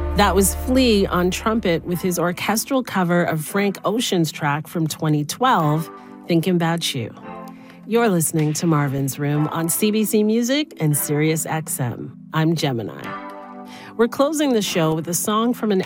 That was Flea on trumpet with his orchestral cover of Frank Ocean's track from 2012, Thinking About You. You're listening to Marvin's Room on CBC Music and Sirius XM. I'm Gemini. We're closing the show with a song from an